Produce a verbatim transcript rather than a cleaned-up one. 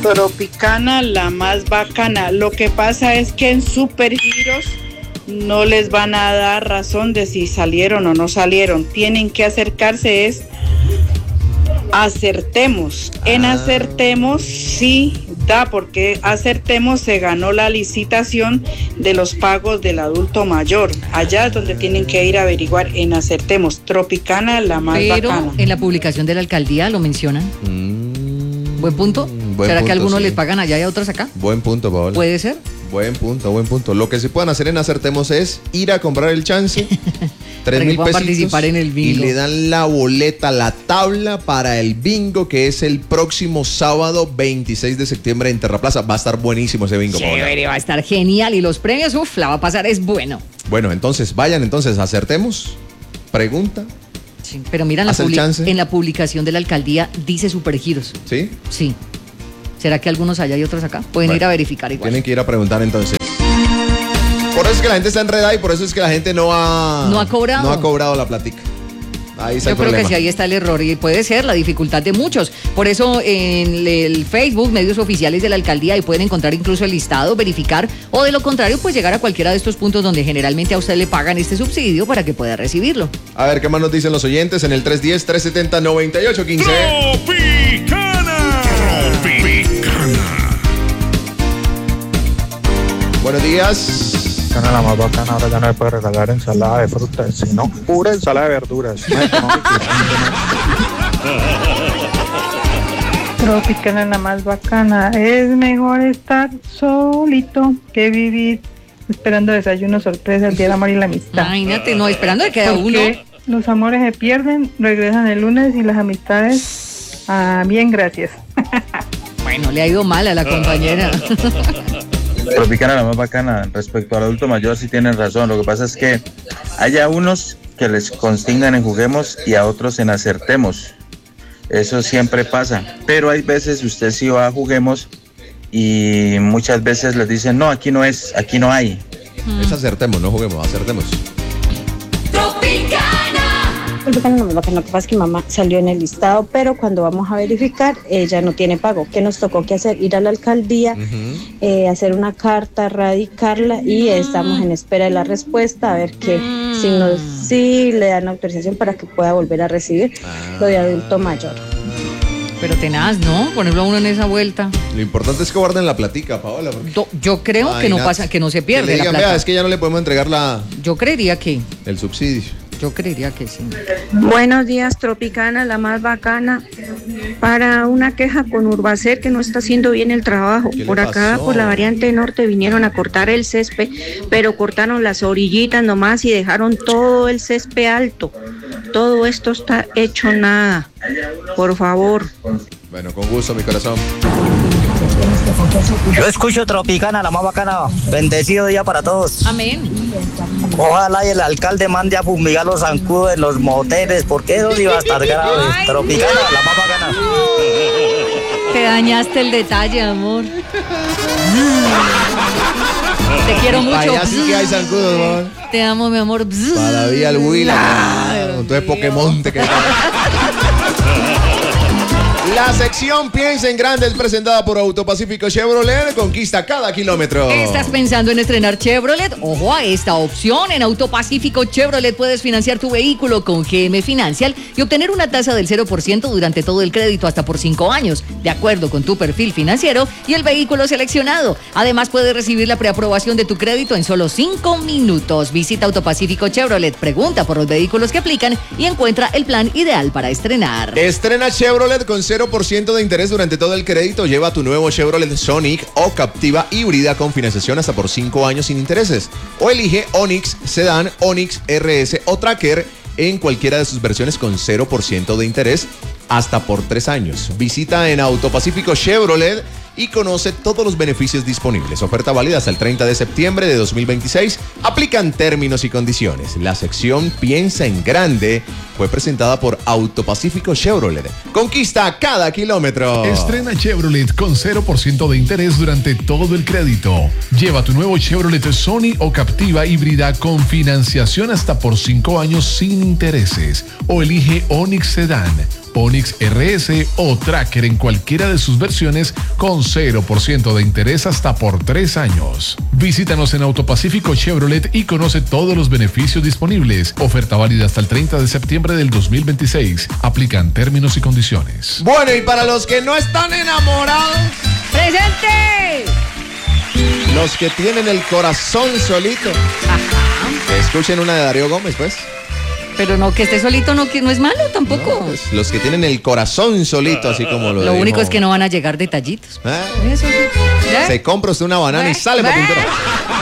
Tropicana, la más bacana. Lo que pasa es que en Supergiros no les van a dar razón de si salieron o no salieron. Tienen que acercarse es Acertemos. En Ah. Acertemos sí da, porque Acertemos se ganó la licitación de los pagos del adulto mayor. Allá es donde tienen que ir a averiguar en Acertemos. Tropicana, la más Pero bacana. en la publicación de la alcaldía lo mencionan. Mm, ¿Buen punto? buen ¿Será punto, que algunos sí. les pagan allá y a otros acá? Buen punto, Paola. ¿Puede ser? Buen punto, buen punto. Lo que sí pueden hacer en Acertemos es ir a comprar el chance, tres que mil puedan pesitos, participar en el bingo. y le dan la boleta, la tabla para el bingo, que es el próximo sábado veintiséis de septiembre en Terraplaza. Va a estar buenísimo ese bingo, Paola. Chévere, va a estar genial. Y los premios, uff, la va a pasar, es bueno. Bueno, entonces vayan, entonces Acertemos, pregunta, Sí, pero mira, en la, Haz el publi- chance. en la publicación de la alcaldía dice Supergiros. ¿sí? Sí. ¿Será que algunos allá y otros acá? Pueden Bueno, ir a verificar igual. Tienen que ir a preguntar entonces. Por eso es que la gente está enredada y por eso es que la gente no ha... No ha cobrado. No ha cobrado la platica. Ahí está Yo el creo problema. que sí, ahí está el error y puede ser la dificultad de muchos. Por eso en el Facebook, medios oficiales de la alcaldía, ahí pueden encontrar incluso el listado, verificar, o de lo contrario, pues llegar a cualquiera de estos puntos donde generalmente a usted le pagan este subsidio para que pueda recibirlo. A ver, ¿qué más nos dicen los oyentes en el tres uno cero, tres siete cero, nueve ocho uno cinco? Tropicana. Tropicana. Buenos días. Gana la más bacana, ahora ya no le puede regalar ensalada de frutas, sino pura ensalada de verduras. Más económico. Tropicana, la más bacana. Es mejor estar solito que vivir esperando desayuno sorpresa el día del amor y la amistad. Imagínate, no, esperando que quede uno. Porque los amores se pierden, regresan el lunes y las amistades, ah, bien, gracias. Bueno, le ha ido mal a la compañera. Tropicana, la más bacana. Respecto al adulto mayor, sí tienen razón. Lo que pasa es que hay a unos que les consignan en Juguemos y a otros en Acertemos. Eso siempre pasa. Pero hay veces usted sí va a Juguemos y muchas veces les dicen, no, aquí no es, aquí no hay. Es Acertemos, no juguemos, Acertemos. Tropicana, no me bacana. Lo que pasa es que mamá salió en el listado, pero cuando vamos a verificar, ella no tiene pago. ¿Qué nos tocó que hacer? Ir a la alcaldía, Ujú. eh, hacer una carta, radicarla y estamos en espera de la respuesta a ver qué, si nos, si le dan autorización para que pueda volver a recibir lo de adulto mayor. Pero tenaz, ¿no? Ponerlo a uno en esa vuelta. Lo importante es que guarden la platica, Paola. porque- Do- Yo creo que no Imagínate. pasa, que no se Que pierde le la digan, plata. vea, es que ya no le podemos entregar la, Yo creería que, el subsidio. yo creería que sí. Buenos días, Tropicana, la más bacana. Para una queja con Urbacer que no está haciendo bien el trabajo. ¿Qué le Por acá, pasó? por la variante norte, vinieron a cortar el césped, pero cortaron las orillitas nomás y dejaron todo el césped alto. Todo esto está hecho nada. Por favor. Bueno, con gusto, mi corazón. Yo escucho Tropicana, la más bacana. Bendecido día para todos. Amén. Ojalá y el alcalde mande a fumigar los zancudos en los moteles, porque eso sí va a estar grave. Ay, Tropicana, la más bacana. Te dañaste el detalle, amor. Te quiero mucho. Allá sí que hay zancudos, ¿no? Te amo, mi amor. Para Vía el Huila. Entonces Pokémon te queda. La sección Piensa en Grande es presentada por Autopacífico Chevrolet. Conquista cada kilómetro. ¿Estás pensando en estrenar Chevrolet? Ojo a esta opción. En Autopacífico Chevrolet puedes financiar tu vehículo con G M Financial y obtener una tasa del cero por ciento durante todo el crédito hasta por cinco años, de acuerdo con tu perfil financiero y el vehículo seleccionado. Además, puedes recibir la preaprobación de tu crédito en solo cinco minutos. Visita Autopacífico Chevrolet, pregunta por los vehículos que aplican y encuentra el plan ideal para estrenar. Estrena Chevrolet con cero por ciento de interés durante todo el crédito. Lleva tu nuevo Chevrolet Sonic o Captiva híbrida con financiación hasta por cinco años sin intereses. O elige Onix, Sedan, Onix R S o Tracker en cualquiera de sus versiones con cero por ciento de interés hasta por tres años. Visita en Autopacífico Chevrolet y conoce todos los beneficios disponibles. Oferta válida hasta el treinta de septiembre de dos mil veintiséis. Aplican términos y condiciones. La sección Piensa en Grande fue presentada por Autopacífico Chevrolet. Conquista cada kilómetro. Estrena Chevrolet con cero por ciento de interés durante todo el crédito. Lleva tu nuevo Chevrolet Sony o Captiva híbrida con financiación hasta por cinco años sin intereses. O elige Onix Sedan, Onix R S o Tracker en cualquiera de sus versiones con cero por ciento de interés hasta por tres años. Visítanos en Autopacífico Chevrolet y conoce todos los beneficios disponibles. Oferta válida hasta el treinta de septiembre del dos mil veintiséis. Aplican términos y condiciones. Bueno, y para los que no están enamorados, ¡presente! Los que tienen el corazón solito. Ajá. Escuchen una de Darío Gómez, pues. Pero no, que esté solito no, que no es malo tampoco. No, pues, los que tienen el corazón solito, así como lo Lo dijo. único es que no van a llegar detallitos. ¿Eh? Eso sí. Se compra usted una banana y sale para pintura.